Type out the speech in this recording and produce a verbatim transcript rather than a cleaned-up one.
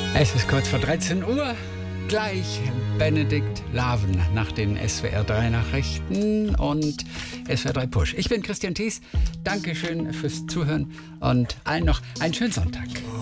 Es ist kurz vor dreizehn Uhr. Gleich Benedikt Laven nach den S W R drei Nachrichten und S W R drei Push. Ich bin Christian Thies. Dankeschön fürs Zuhören und allen noch einen schönen Sonntag.